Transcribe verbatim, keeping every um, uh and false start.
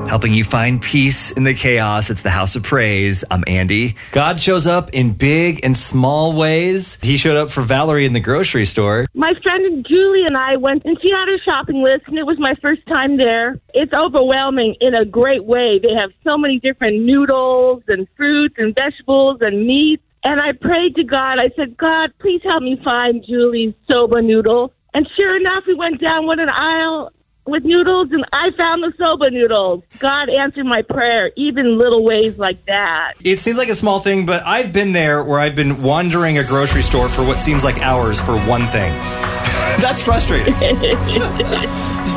helping you find peace in the chaos. It's the House of Praise. I'm Andy. God shows up in big and small ways. He showed up for Valerie in the grocery store. My friend Julie and I went and she had her shopping list, and it was my first time there. It's overwhelming in a great way. They have so many different noodles and fruits and vegetables and meats. And I prayed to God. I said, God, please help me find Julie's soba noodle. And sure enough, we went down one aisle with noodles, and I found the soba noodles. God answered my prayer, even little ways like that. It seems like a small thing, but I've been there where I've been wandering a grocery store for what seems like hours for one thing. That's frustrating.